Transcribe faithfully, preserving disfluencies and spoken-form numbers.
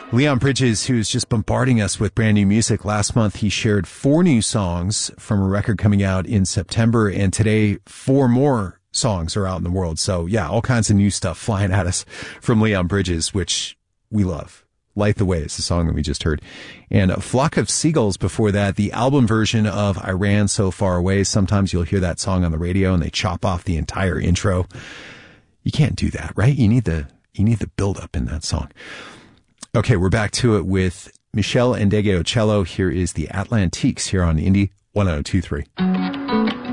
Leon Bridges, who's just bombarding us with brand new music. Last month, he shared four new songs from a record coming out in September, and today, four more songs are out in the world. So, yeah, all kinds of new stuff flying at us from Leon Bridges, which we love. Light the Way is the song that we just heard. And A Flock of Seagulls before that, the album version of I Ran So Far Away. Sometimes you'll hear that song on the radio and they chop off the entire intro. You can't do that, right? You need the, you need the build-up in that song. Okay, we're back to it with Michelle Ndegeocello. Here is the Atlantiques here on Indie one oh two point three.